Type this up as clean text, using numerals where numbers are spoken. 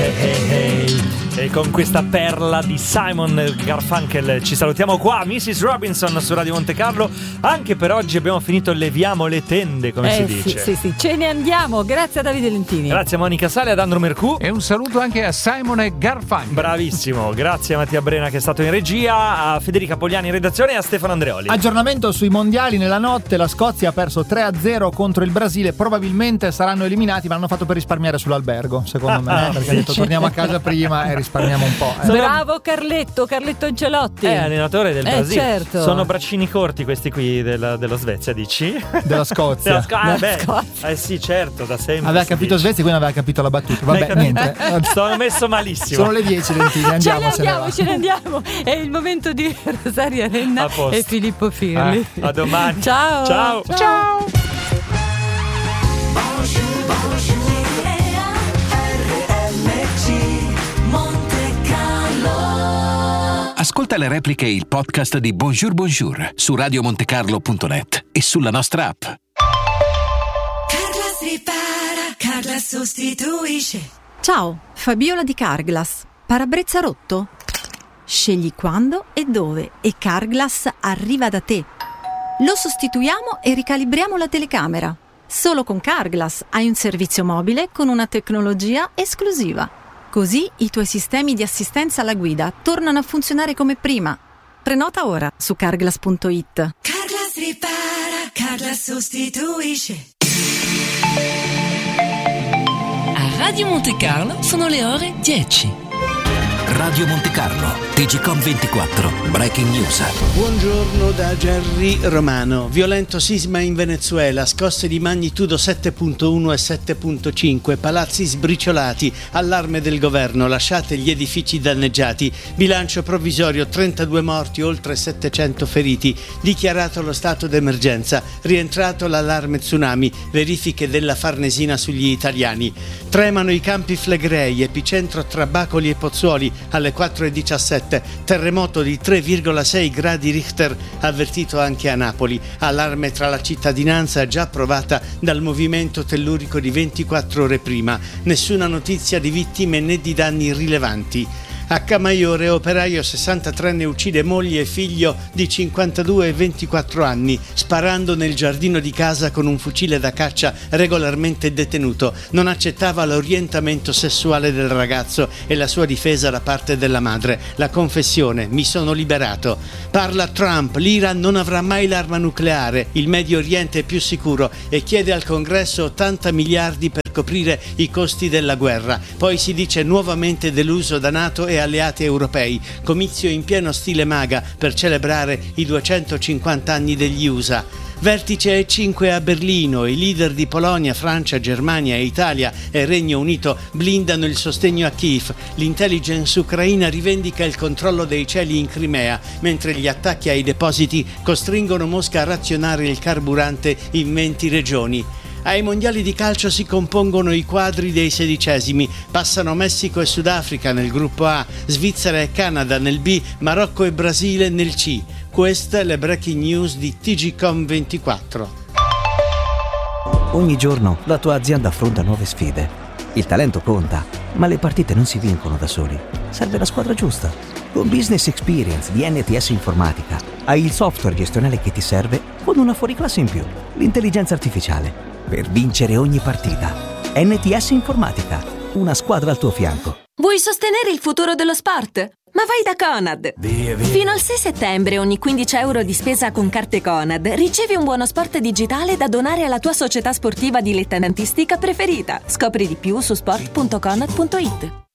E con questa perla di Simon Garfunkel ci salutiamo qua, Mrs. Robinson su Radio Monte Carlo. Anche per oggi abbiamo finito Leviamo le tende, come si dice. Sì, ce ne andiamo. Grazie a Davide Lentini. Grazie a Monica Sale, ad Andro Mercù. E un saluto anche a Simon Garfunkel. Bravissimo, grazie a Mattia Brena che è stato in regia, a Federica Pogliani in redazione e a Stefano Andreoli. Aggiornamento sui mondiali: nella notte la Scozia ha perso 3-0 contro il Brasile. Probabilmente saranno eliminati, ma l'hanno fatto per risparmiare sull'albergo, secondo me, perché ha detto torniamo a casa prima e risparmiamo un po'. Bravo Carletto Ancelotti, allenatore del Brasile. Certo. Sono braccini corti questi qui della Svezia, dici? Della Scozia. Scozia. Sì, certo, da sempre. Aveva capito Svezia, quindi aveva capito la battuta. Vabbè, niente. Sono messo malissimo. Sono le 10 Lentini, andiamo. Ce ne andiamo. È il momento di Rosaria Renna e Filippo Firli. A domani. Ciao. Ascolta le repliche e il podcast di Bonjour Bonjour su radiomontecarlo.net e sulla nostra app. Carglass ripara, Carglass sostituisce. Ciao, Fabiola di Carglass. Parabrezza rotto? Scegli quando e dove e Carglass arriva da te. Lo sostituiamo e ricalibriamo la telecamera. Solo con Carglass hai un servizio mobile con una tecnologia esclusiva. Così i tuoi sistemi di assistenza alla guida tornano a funzionare come prima. Prenota ora su carglass.it. Carglass ripara, Carglass sostituisce. A Radio Monte Carlo sono le ore 10. Radio Monte Carlo, TGcom 24, Breaking News. Buongiorno da Gerry Romano. Violento sisma in Venezuela, scosse di magnitudo 7.1 e 7.5, palazzi sbriciolati, allarme del governo, lasciate gli edifici danneggiati, bilancio provvisorio 32 morti, oltre 700 feriti, dichiarato lo stato d'emergenza, rientrato l'allarme tsunami, verifiche della Farnesina sugli italiani. Tremano i Campi Flegrei, epicentro tra Bacoli e Pozzuoli, alle 4:17, terremoto di 3,6 gradi Richter avvertito anche a Napoli, allarme tra la cittadinanza già approvata dal movimento tellurico di 24 ore prima, nessuna notizia di vittime né di danni rilevanti. A Camaiore, operaio 63enne uccide moglie e figlio di 52 e 24 anni, sparando nel giardino di casa con un fucile da caccia regolarmente detenuto. Non accettava l'orientamento sessuale del ragazzo e la sua difesa da parte della madre. La confessione: mi sono liberato. Parla Trump, l'Iran non avrà mai l'arma nucleare, il Medio Oriente è più sicuro e chiede al Congresso 80 miliardi per coprire i costi della guerra. Poi si dice nuovamente deluso da NATO e alleati europei. Comizio in pieno stile MAGA per celebrare i 250 anni degli USA. Vertice E5 a Berlino, i leader di Polonia, Francia, Germania, Italia e Regno Unito blindano il sostegno a Kiev. L'intelligence ucraina rivendica il controllo dei cieli in Crimea, mentre gli attacchi ai depositi costringono Mosca a razionare il carburante in 20 regioni. Ai mondiali di calcio si compongono i quadri dei 16esimi, passano Messico e Sudafrica nel gruppo A, Svizzera e Canada nel B, Marocco e Brasile nel C. Queste le breaking news di TGcom 24. Ogni giorno la tua azienda affronta nuove sfide. Il talento conta, ma le partite non si vincono da soli. Serve la squadra giusta. Con Business Experience di NTS Informatica hai il software gestionale che ti serve con una fuoriclasse in più, l'intelligenza artificiale, per vincere ogni partita. NTS Informatica, una squadra al tuo fianco. Vuoi sostenere il futuro dello sport? Ma vai da Conad! Fino al 6 settembre ogni 15 euro di spesa con carte Conad ricevi un buono sport digitale da donare alla tua società sportiva dilettantistica preferita. Scopri di più su sport.conad.it.